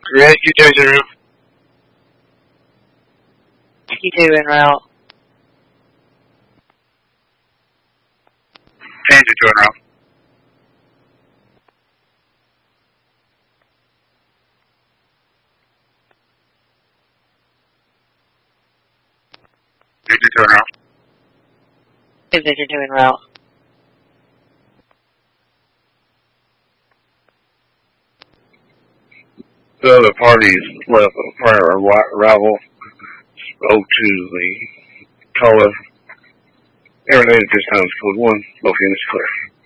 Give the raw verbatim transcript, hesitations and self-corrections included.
Correct, you two in route. You two en route. Change it to en route. Change it to en route. Division two en route. The other parties left prior arrival spoke to the caller. Everything at this time is code one. Locating is clear.